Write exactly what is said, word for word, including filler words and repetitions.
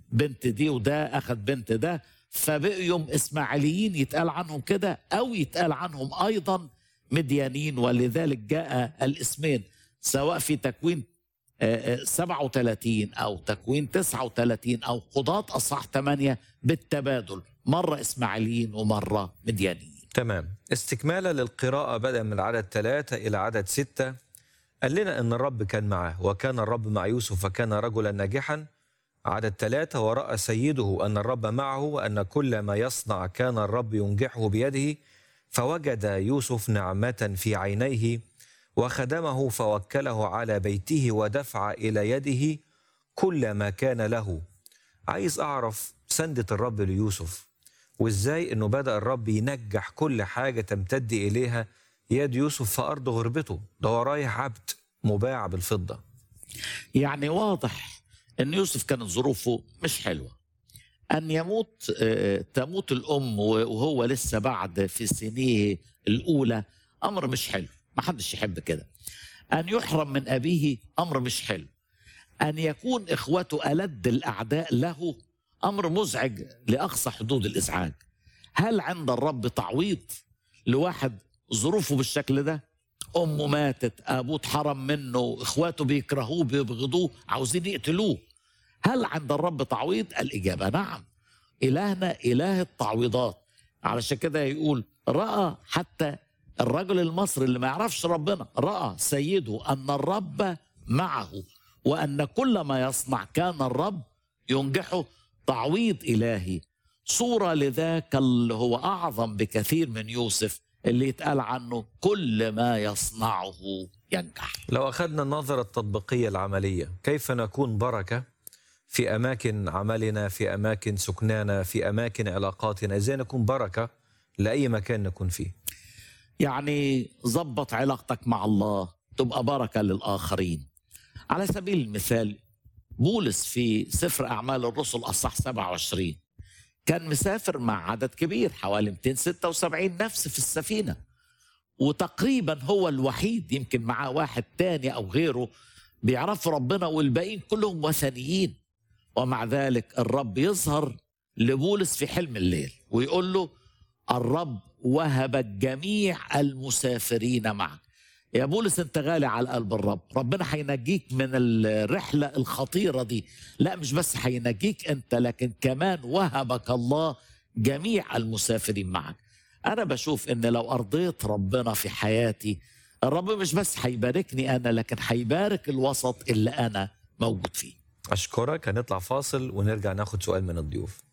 بنت دي وده أخذ بنت ده، فبقوا يوم إسماعيليين يتقال عنهم كده أو يتقال عنهم أيضا مديانين. ولذلك جاء الاسمين سواء في تكوين سبعة وثلاثين أو تكوين تسعة وثلاثين أو قضاة أصحاح ثمانية بالتبادل، مرة إسماعيليين ومرة مديانيين. تمام. استكمالا للقراءة بدأ من العدد ثلاثة إلى عدد ستة، قال لنا أن الرب كان معه، وكان الرب مع يوسف فكان رجلا ناجحا. عدد ثلاثة، ورأى سيده أن الرب معه وأن كل ما يصنع كان الرب ينجحه بيده، فوجد يوسف نعمة في عينيه وخدمه فوكله على بيته ودفع إلى يده كل ما كان له. عايز أعرف سندة الرب ليوسف، وإزاي أنه بدأ الرب ينجح كل حاجة تمتد إليها يد يوسف في أرض غربته. ده هو رايح عبد مباع بالفضة. يعني واضح أن يوسف كانت ظروفه مش حلوة. أن يموت تموت الأم وهو لسه بعد في سنيه الأولى أمر مش حلو، ما حدش يحب كده. أن يحرم من أبيه أمر مش حلو. أن يكون إخوته ألد الأعداء له أمر مزعج لأقصى حدود الإزعاج. هل عند الرب تعويض لواحد ظروفه بالشكل ده؟ أمه ماتت، أبوه اتحرم منه، إخواته بيكرهوه بيبغضوه عاوزين يقتلوه. هل عند الرب تعويض؟ الإجابة نعم. إلهنا إله التعويضات. علشان كده يقول رأى حتى الرجل المصري اللي ما يعرفش ربنا، رأى سيده أن الرب معه وأن كل ما يصنع كان الرب ينجحه. تعويض إلهي، صورة لذاك اللي هو أعظم بكثير من يوسف اللي يتقال عنه كل ما يصنعه ينجح. لو أخذنا النظرة التطبيقية العملية، كيف نكون بركة في أماكن عملنا، في أماكن سكنانا، في أماكن علاقاتنا؟ إزاي نكون بركة لأي مكان نكون فيه؟ يعني ظبط علاقتك مع الله تبقى بركة للآخرين. على سبيل المثال بولس في سفر أعمال الرسل أصحاح سبعة وعشرين كان مسافر مع عدد كبير حوالي مئتين وستة وسبعين نفس في السفينة، وتقريبا هو الوحيد، يمكن معاه واحد تاني أو غيره بيعرفوا ربنا والباقيين كلهم وثنيين. ومع ذلك الرب يظهر لبولس في حلم الليل ويقول له الرب وهب جميع المسافرين معك. يا بولس انت غالي على قلب الرب، ربنا هينجيك من الرحلة الخطيرة دي. لا مش بس هينجيك انت، لكن كمان وهبك الله جميع المسافرين معك. انا بشوف ان لو ارضيت ربنا في حياتي، الرب مش بس هيباركني انا، لكن هيبارك الوسط اللي انا موجود فيه. أشكرك. هنطلع فاصل ونرجع ناخد سؤال من الضيوف.